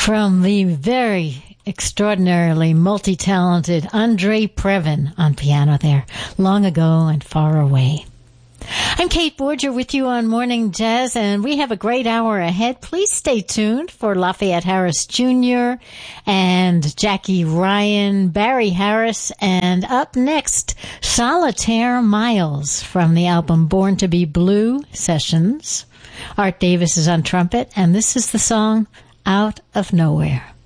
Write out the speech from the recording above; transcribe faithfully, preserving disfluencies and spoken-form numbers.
From the very extraordinarily multi-talented Andre Previn on piano there, Long Ago and Far Away. I'm Kate Borger with you on Morning Jazz, and we have a great hour ahead. Please stay tuned for Lafayette Harris Junior and Jackie Ryan, Barry Harris, and up next, Solitaire Miles from the album Born to Be Blue Sessions. Art Davis is on trumpet, and this is the song Out of Nowhere.